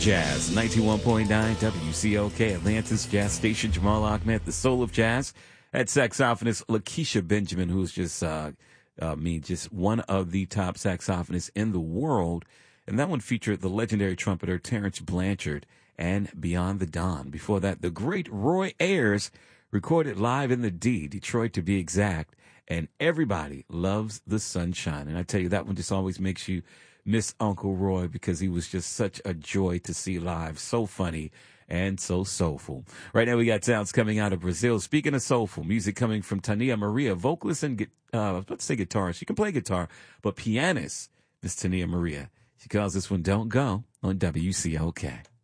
Jazz, 91.9 WCOK, Atlantis Jazz Station. Jamal Ahmed, the soul of jazz. That saxophonist Lakeisha Benjamin, who's just, just one of the top saxophonists in the world. And that one featured the legendary trumpeter Terrence Blanchard and Beyond the Dawn. Before that, the great Roy Ayers recorded live in the D, Detroit to be exact. And everybody loves the sunshine. And I tell you, that one just always makes you miss Uncle Roy because he was just such a joy to see live. So funny and so soulful. Right now we got sounds coming out of Brazil. Speaking of soulful, music coming from Tania Maria, vocalist and I was about to say guitarist. She can play guitar, but pianist, Miss Tania Maria. She calls this one Don't Go on WCOK.